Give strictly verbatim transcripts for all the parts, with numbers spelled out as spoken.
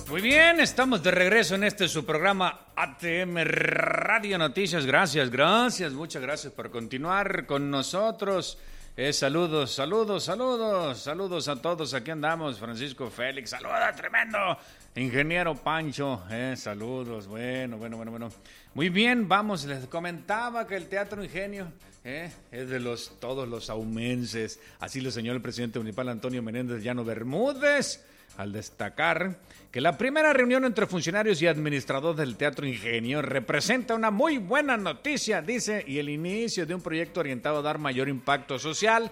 Muy bien, estamos de regreso en este su programa A T M Radio Noticias. Gracias, gracias, muchas gracias por continuar con nosotros. Eh, saludos, saludos, saludos, saludos a todos. Aquí andamos, Francisco Félix, saluda, tremendo. Ingeniero Pancho, eh, saludos, bueno, bueno, bueno, bueno. Muy bien, vamos, les comentaba que el Teatro Ingenio eh, es de los todos los aumenses. Así lo señaló el presidente municipal Antonio Menéndez Llano Bermúdez, al destacar que la primera reunión entre funcionarios y administradores del Teatro Ingenio representa una muy buena noticia, dice, y el inicio de un proyecto orientado a dar mayor impacto social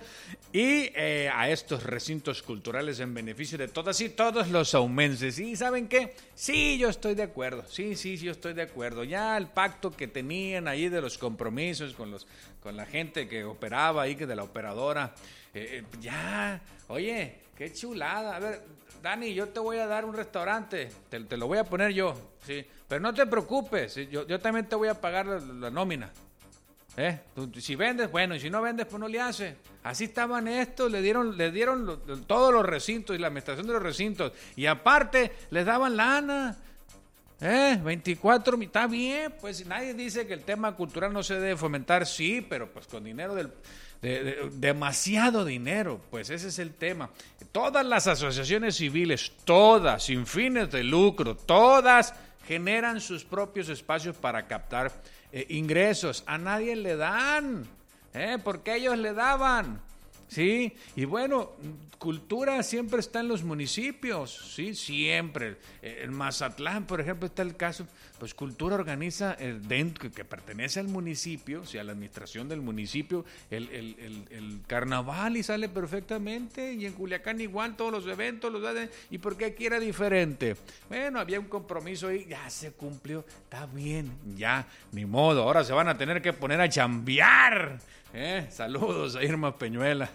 y eh, a estos recintos culturales en beneficio de todas y todos los aumenses. ¿Y saben qué? Sí, yo estoy de acuerdo, sí, sí, sí, yo estoy de acuerdo. Ya el pacto que tenían ahí de los compromisos con, los, con la gente que operaba ahí, que de la operadora, eh, ya, oye, qué chulada, a ver... Dani, yo te voy a dar un restaurante, te, te lo voy a poner yo, sí, pero no te preocupes, ¿sí? yo, yo también te voy a pagar la, la nómina. ¿Eh? Tú, si vendes, bueno, y si no vendes, pues no le hace. Así estaban estos, le dieron, le dieron lo, todos los recintos y la administración de los recintos, y aparte les daban lana. Eh, veinticuatro, está bien, pues nadie dice que el tema cultural no se debe fomentar, sí, pero pues con dinero del... De, de, demasiado dinero, pues ese es el tema. Todas las asociaciones civiles, todas, sin fines de lucro, todas generan sus propios espacios para captar eh, ingresos. A nadie le dan, ¿eh? Porque ellos le daban, ¿sí? Y bueno, cultura siempre está en los municipios, ¿sí? Siempre. En Mazatlán, por ejemplo, está el caso, pues Cultura organiza el dentro, que pertenece al municipio, o sea, a la administración del municipio, el, el, el, el carnaval y sale perfectamente, y en Culiacán igual, todos los eventos, los hacen, ¿y por qué aquí era diferente? Bueno, había un compromiso ahí, ya se cumplió, está bien, ya, ni modo, ahora se van a tener que poner a chambear. ¿Eh? Saludos a Irma Peñuela.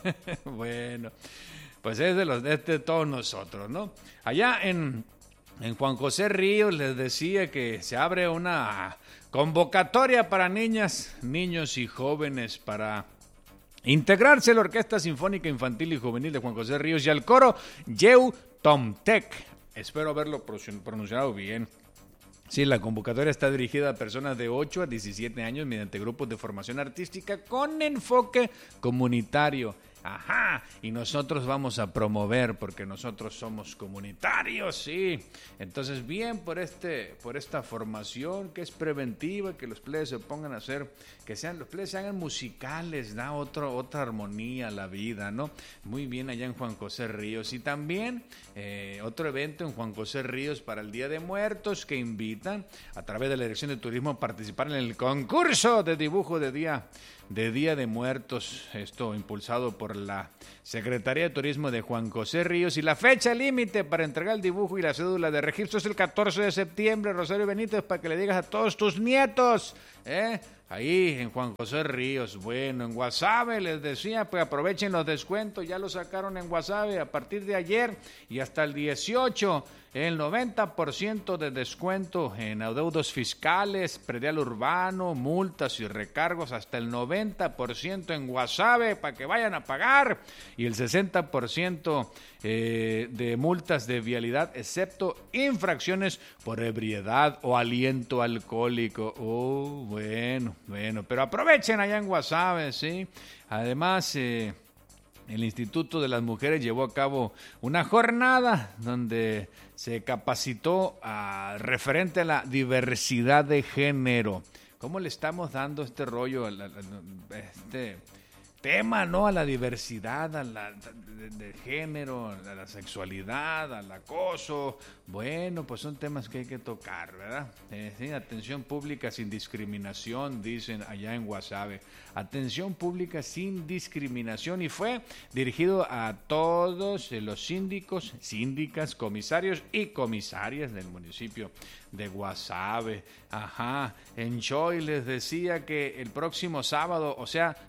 Bueno, pues es de los de, de todos nosotros, ¿no? Allá en, en Juan José Ríos les decía que se abre una convocatoria para niñas, niños y jóvenes para integrarse a la Orquesta Sinfónica Infantil y Juvenil de Juan José Ríos y al coro Yeu Tomtec. Espero haberlo pronunciado bien. Sí, la convocatoria está dirigida a personas de ocho a diecisiete años mediante grupos de formación artística con enfoque comunitario. Ajá, y nosotros vamos a promover porque nosotros somos comunitarios, sí. Entonces, bien por este, por esta formación que es preventiva, que los plebes se pongan a hacer, que sean, los plebes se hagan musicales, da otro, otra armonía a la vida, ¿no? Muy bien allá en Juan José Ríos. Y también eh, otro evento en Juan José Ríos para el Día de Muertos que invitan a través de la Dirección de Turismo a participar en el concurso de dibujo de día de Día de Muertos, esto impulsado por la Secretaría de Turismo de Juan José Ríos, y la fecha límite para entregar el dibujo y la cédula de registro es el catorce de septiembre, Rosario Benítez, para que le digas a todos tus nietos, ¿eh? Ahí en Juan José Ríos. Bueno, en Guasave les decía, pues aprovechen los descuentos, ya lo sacaron en Guasave a partir de ayer y hasta el dieciocho, el noventa por ciento de descuento en adeudos fiscales, predial urbano, multas y recargos, hasta el noventa por ciento en Guasave para que vayan a pagar, y el sesenta por ciento eh, de multas de vialidad, excepto infracciones por ebriedad o aliento alcohólico. Oh, bueno, bueno, pero aprovechen allá en Guasave, ¿sí? Además, eh, el Instituto de las Mujeres llevó a cabo una jornada donde se capacitó a, referente a la diversidad de género. ¿Cómo le estamos dando este rollo, a la, a este tema, ¿no? A la diversidad, a la de, de género, a la sexualidad, al acoso? Bueno, pues son temas que hay que tocar, ¿verdad? Eh, sí, atención pública sin discriminación, dicen allá en Guasave. Atención pública sin discriminación, y fue dirigido a todos los síndicos, síndicas, comisarios y comisarias del municipio de Guasave. Ajá, en Choy les decía que el próximo sábado, o sea,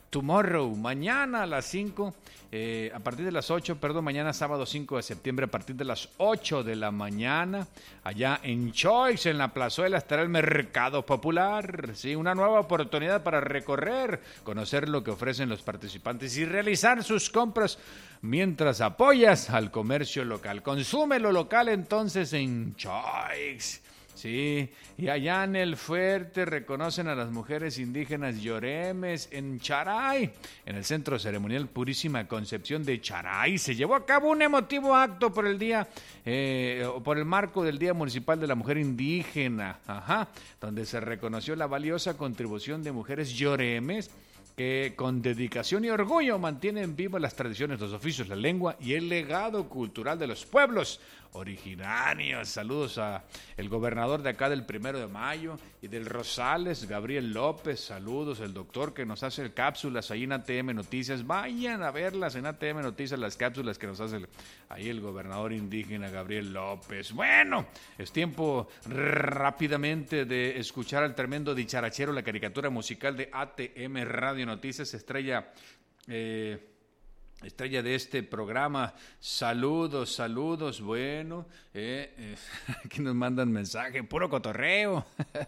tomorrow, mañana a las cinco, eh, a partir de las ocho, perdón, mañana sábado cinco de septiembre, a partir de las ocho de la mañana, allá en Choix, en la plazuela, estará el Mercado Popular. Sí, una nueva oportunidad para recorrer, conocer lo que ofrecen los participantes y realizar sus compras mientras apoyas al comercio local. Consume lo local entonces en Choix. Sí, y allá en el fuerte reconocen a las mujeres indígenas Yoremes en Charay, en el Centro Ceremonial Purísima Concepción de Charay. Se llevó a cabo un emotivo acto por el día, eh, por el marco del Día Municipal de la Mujer Indígena, ajá, donde se reconoció la valiosa contribución de mujeres Yoremes que con dedicación y orgullo mantienen vivas las tradiciones, los oficios, la lengua y el legado cultural de los pueblos originarios. Saludos a el gobernador de acá del Primero de Mayo y del Rosales, Gabriel López. Saludos, el doctor que nos hace cápsulas ahí en A T M Noticias. Vayan a verlas en A T M Noticias, las cápsulas que nos hace el, ahí el gobernador indígena Gabriel López. Bueno, es tiempo rápidamente de escuchar al tremendo dicharachero, la caricatura musical de A T M Radio Noticias, estrella... Eh, Estrella de este programa. Saludos, saludos, bueno, eh, eh, aquí nos mandan mensaje, puro cotorreo.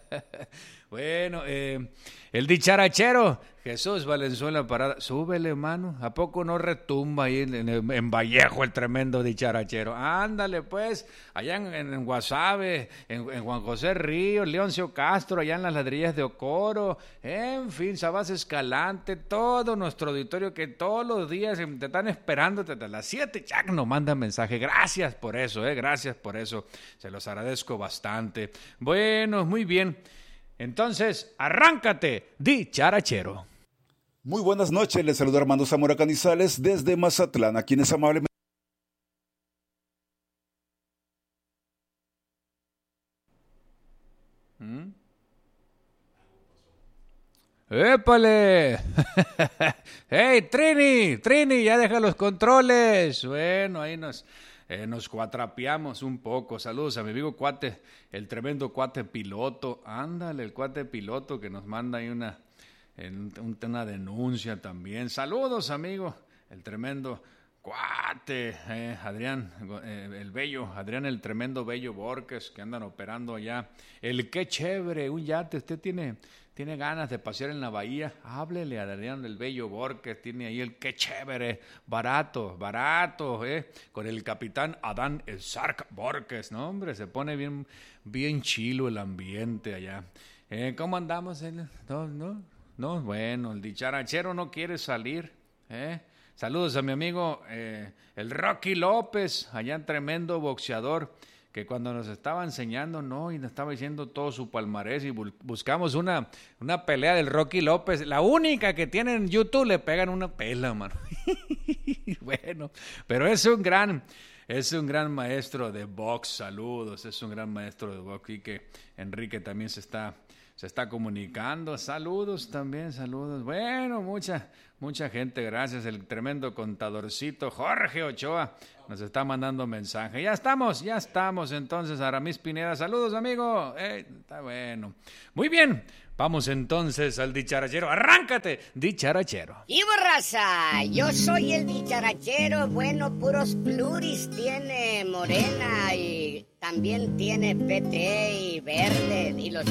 Bueno, eh, el dicharachero, Jesús Valenzuela Parada, súbele, mano, ¿a poco no retumba ahí en, en, en Vallejo el tremendo dicharachero? Ándale, pues, allá en, en, en Guasave, en, en Juan José Ríos, Leoncio Castro, allá en las ladrillas de Ocoro, en fin, Sabas Escalante, todo nuestro auditorio que todos los días te están esperando desde las siete, ya nos mandan mensaje. Gracias por eso, eh, gracias por eso, se los agradezco bastante. Bueno, muy bien. Entonces, arráncate, dicharachero. Muy buenas noches, les saluda Armando Zamora Canizales desde Mazatlán, a quienes amablemente... ¿Mm? ¡Épale! ¡Hey, Trini! ¡Trini, ya deja los controles! Bueno, ahí nos... Eh, nos cuatrapeamos un poco. Saludos a mi amigo cuate, el tremendo cuate piloto. Ándale, el cuate piloto que nos manda ahí una, en, una denuncia también. Saludos, amigo, el tremendo cuate, eh, Adrián, eh, el bello, Adrián el tremendo bello Borges, que andan operando allá. El qué chévere, un yate, usted tiene... Tiene ganas de pasear en la bahía, háblele a Adrián del Bello Borges, tiene ahí el qué chévere, barato, barato, eh, con el capitán Adán el Sark Borges, no hombre, se pone bien, bien chilo el ambiente allá. Eh, ¿Cómo andamos? No, no, no, bueno, el dicharachero no quiere salir, eh. Saludos a mi amigo eh, el Rocky López, allá tremendo boxeador, que cuando nos estaba enseñando, no, y nos estaba diciendo todo su palmarés y buscamos una, una pelea del Rocky López, la única que tiene en YouTube, le pegan una pela, mano. Bueno, pero es un gran, es un gran maestro de box, saludos, es un gran maestro de box, y que Enrique también se está, se está comunicando, saludos también, saludos, bueno, mucha, mucha gente, gracias, el tremendo contadorcito Jorge Ochoa nos está mandando mensaje. Ya estamos, ya estamos entonces, Aramis Pineda. Saludos, amigo. Eh, está bueno. Muy bien, vamos entonces al dicharachero. Arráncate, dicharachero. Y raza, yo soy el dicharachero. Bueno, puros pluris tiene Morena y también tiene P T y Verde y los